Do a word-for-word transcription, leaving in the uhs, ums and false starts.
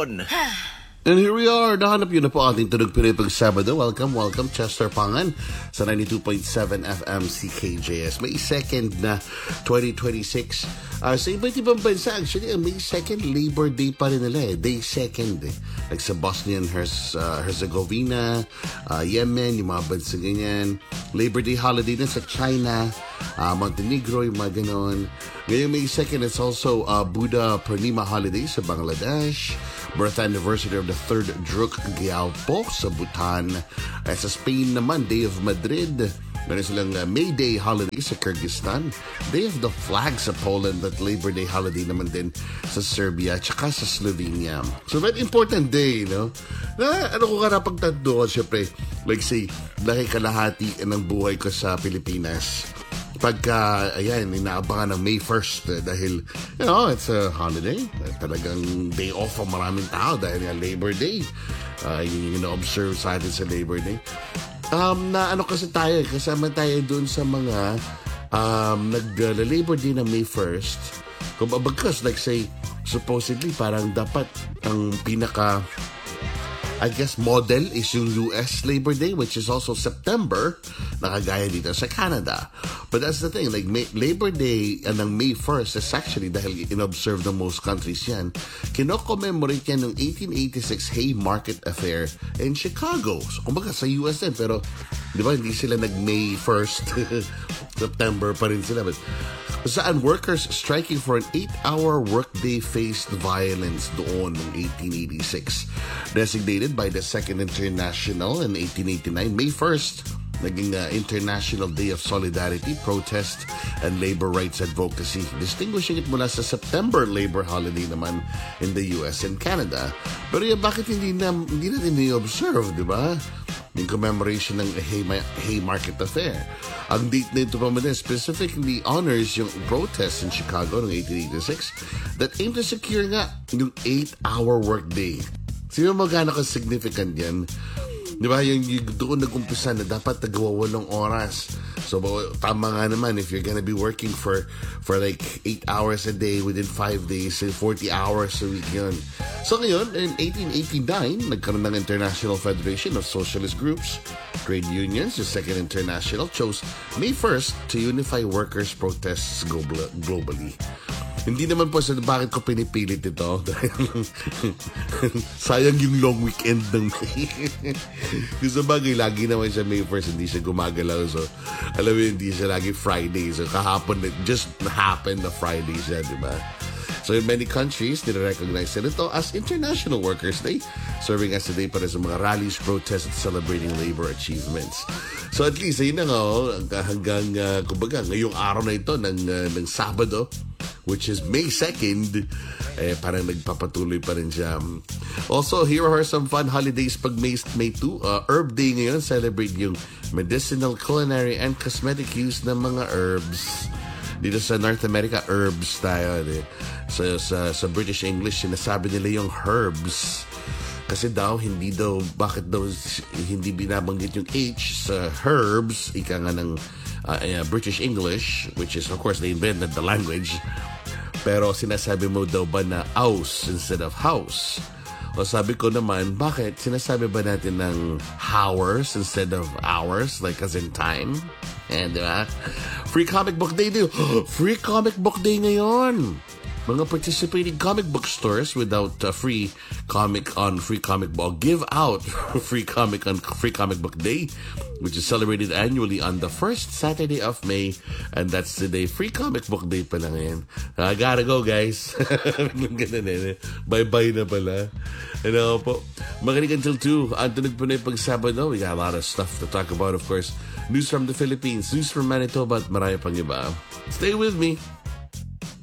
hapon. And here we are, nahanap yun na po ating Tunog Pinoy pag Sabado. Welcome, welcome, Chester Pangan sa ninety-two point seven F M C K J S. May second na twenty twenty-six. Uh, sa iba't ibang bansa, actually, ang May second, Labor Day pa rin nila eh. Day second eh. Like sa Bosnia and Herz- uh, Herzegovina, uh, Yemen, yung mga bansa ganyan. Labor Day holiday na sa China, uh, Montenegro, yung mga ganon. Ngayong May second, it's also uh, Buddha Purnima holiday sa Bangladesh. Birth anniversary of the third Druk Gyalpo sa Bhutan. At sa Spain naman, Day of Madrid. Meron silang uh, May Day holiday sa Kyrgyzstan. Day of the Flag sa Poland at Labor Day holiday naman din sa Serbia tsaka sa Slovenia. So, very important day, no? Na, ano ko karapag tatdo ko, syempre, like say, dahil kalahati ng buhay ko sa Pilipinas. Pagka, ayan, inaabangan ng May first eh, dahil, you know, it's a holiday. Talagang day off ang maraming tao dahil nga Labor Day. Uh, yung ina-observe sa atin sa Labor Day. Um, na ano kasi tayo, kasama tayo dun sa mga um, nag-Labor Day na May first. Kung bagkas, like say, supposedly, parang dapat ang pinaka, I guess, model is yung U S Labor Day, which is also September, nakagaya dito sa Canada. But that's the thing, like May, Labor Day uh, ng May first is actually, dahil in-observe ng most countries yan, kino-commemorate yan ng eighteen eighty-six Haymarket Affair in Chicago. So, kumbaga sa U S din, pero di ba, hindi sila nag-May first, September pa rin sila. But saan workers striking for an eight-hour workday faced violence doon ng eighteen eighty-six. Designated by the Second International in eighteen eighty-nine, May first, naging uh, International Day of Solidarity, Protest, and Labor Rights Advocacy. Distinguishing it mula sa September Labor Holiday naman in the U S and Canada. Pero yan, bakit hindi, na, hindi natin ni-observe, di ba? Yung commemoration ng Hay- Haymarket Affair. Ang date na ito pa man specifically honors yung protest in Chicago noong eighteen eighty-six that aimed to secure nga yung eight-hour workday. Sino mo gano'n ka-significant yan? Di ba, yung, yung doon nag-umpisa na dapat nagawa walong oras. So, tama nga naman, if you're gonna be working for for like eight hours a day within five days, forty hours a week yun. So, ngayon, in eighteen eighty-nine, nagkaroon ng International Federation of Socialist Groups, Trade Unions, the Second International, chose May first to unify workers' protests globally. Hindi naman po sa bakit ko pinipilit ito. Sayang yung long weekend ng May. Kasi bagay, lagi naman siya May first, hindi siya gumagalaw. So, alam mo, hindi siya lagi Friday. So, kahapon, it just happened na Friday siya, di ba? So, in many countries, nire-recognize nila ito as International Workers' Day, serving as a day para sa mga rallies, protests, at celebrating labor achievements. So, at least, ayun na nga, oh, hanggang, uh, kumbaga, ngayong araw na ito ng, uh, ng Sabado, which is May second, eh, parang nagpapatuloy pa rin siya. Also, here are some fun holidays pag May, May two. Uh, Herb Day ngayon, celebrate yung medicinal, culinary, and cosmetic use ng mga herbs. Dito sa North America, herbs tayo. Eh. So, sa, sa British English, sinasabi nila yung herbs. Kasi daw, hindi daw, bakit daw hindi binabanggit yung H sa herbs, ika nga ng uh, uh, British English, which is, of course, they invented the language. Pero sinasabi mo daw ba na house instead of house? O sabi ko naman, bakit sinasabi ba natin ng hours instead of hours, like as in time? And, diba? Free Comic Book Day din. Free Comic Book Day ngayon! Mga participating comic book stores without uh, free comic on Free Comic Book give out free comic on Free Comic Book Day, which is celebrated annually on the first Saturday of May, and that's the day Free Comic Book Day pala ngayon. I gotta go, guys. Bye-bye na pala. Ano po? Makinig until two. Ang Tunog Pinoy pag Sabado. We got a lot of stuff to talk about, of course. News from the Philippines, news from Manitoba, at marami pang iba. Stay with me.